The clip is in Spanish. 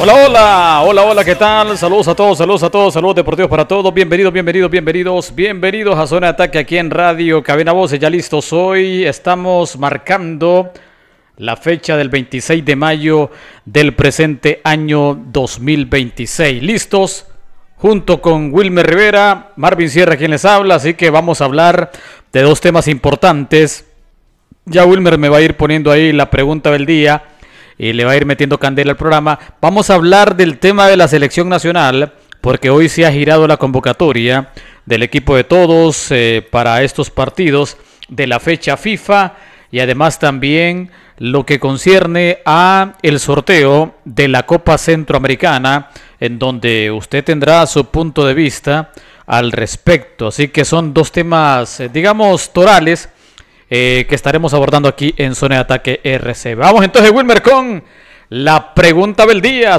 Hola, hola, hola, hola, ¿qué tal? Saludos a todos, saludos deportivos para todos. Bienvenidos a Zona de Ataque aquí en Radio Cabina Voces. Ya listos, hoy estamos marcando la fecha del 26 de mayo del presente año 2026. Listos, junto con Wilmer Rivera, Marvin Sierra quien les habla, así que vamos a hablar de dos temas importantes. Ya Wilmer me va a ir poniendo ahí la pregunta del día y le va a ir metiendo candela al programa. Vamos a hablar del tema de la selección nacional, porque hoy se ha girado la convocatoria del equipo de todos para estos partidos de la fecha FIFA y además también lo que concierne a el sorteo de la Copa Centroamericana, en donde usted tendrá su punto de vista al respecto. Así que son dos temas, digamos, torales, que estaremos abordando aquí en Zona de Ataque RC. Vamos entonces, Wilmer, con la pregunta del día.